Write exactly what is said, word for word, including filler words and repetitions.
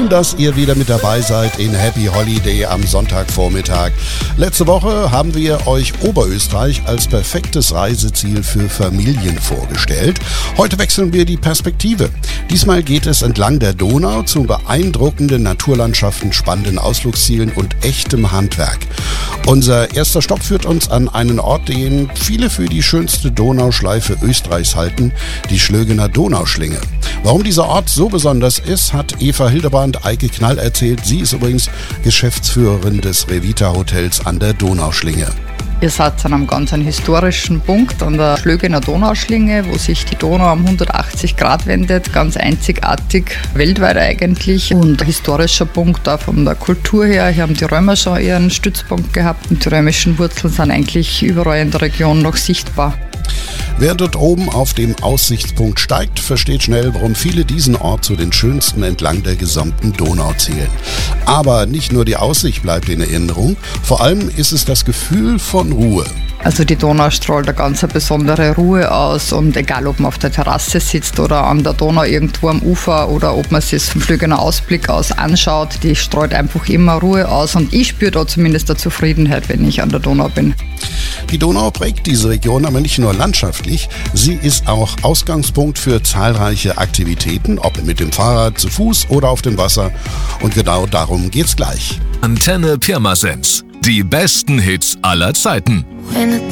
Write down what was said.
Schön, dass ihr wieder mit dabei seid in Happy Holiday am Sonntagvormittag. Letzte Woche haben wir euch Oberösterreich als perfektes Reiseziel für Familien vorgestellt. Heute wechseln wir die Perspektive. Diesmal geht es entlang der Donau zu beeindruckenden Naturlandschaften, spannenden Ausflugszielen und echtem Handwerk. Unser erster Stopp führt uns an einen Ort, den viele für die schönste Donauschleife Österreichs halten, die Schlögener Donauschlinge. Warum dieser Ort so besonders ist, hat Eva Hildebrand Eike Knall erzählt. Sie ist übrigens Geschäftsführerin des Revita Hotels an der Donauschlinge. Ihr seid an einem ganz einen historischen Punkt an der Schlögener Donauschlinge, wo sich die Donau um hundertachtzig Grad wendet, ganz einzigartig, weltweit eigentlich. Und ein historischer Punkt auch von der Kultur her. Hier haben die Römer schon ihren Stützpunkt gehabt und die römischen Wurzeln sind eigentlich überall in der Region noch sichtbar. Wer dort oben auf dem Aussichtspunkt steigt, versteht schnell, warum viele diesen Ort zu den schönsten entlang der gesamten Donau zählen. Aber nicht nur die Aussicht bleibt in Erinnerung, vor allem ist es das Gefühl von Ruhe. Also die Donau strahlt eine ganz besondere Ruhe aus und egal, ob man auf der Terrasse sitzt oder an der Donau irgendwo am Ufer oder ob man sich vom Schlögener Ausblick aus anschaut, die strahlt einfach immer Ruhe aus und ich spüre da zumindest eine Zufriedenheit, wenn ich an der Donau bin. Die Donau prägt diese Region aber nicht nur landschaftlich, sie ist auch Ausgangspunkt für zahlreiche Aktivitäten, ob mit dem Fahrrad, zu Fuß oder auf dem Wasser. Und genau darum geht's gleich. Antenne Pirmasens. Die besten Hits aller Zeiten. When the